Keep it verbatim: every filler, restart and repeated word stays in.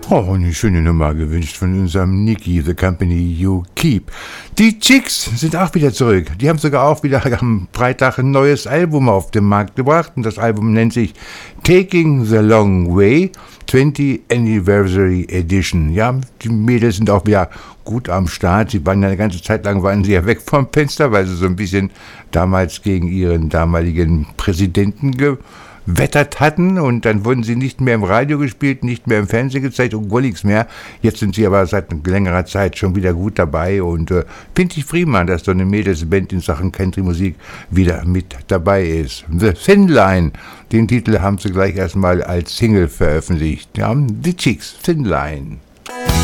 Oh, eine schöne Nummer gewünscht von unserem Nicky, The Company You Keep. Die Chicks sind auch wieder zurück. Die haben sogar auch wieder am Freitag ein neues Album auf den Markt gebracht. Und das Album nennt sich Taking the Long Way, twentieth Anniversary Edition. Ja, die Mädels sind auch wieder gut am Start. Sie waren ja eine ganze Zeit lang waren sie ja weg vom Fenster, weil sie so ein bisschen damals gegen ihren damaligen Präsidenten gewettert hatten, und dann wurden sie nicht mehr im Radio gespielt, nicht mehr im Fernsehen gezeigt und gar nichts mehr. Jetzt sind sie aber seit längerer Zeit schon wieder gut dabei, und äh, finde ich prima, dass so eine Mädelsband in Sachen Country-Musik wieder mit dabei ist. The Thin Line, den Titel haben sie gleich erstmal als Single veröffentlicht. Ja, die Chicks, Thin Line.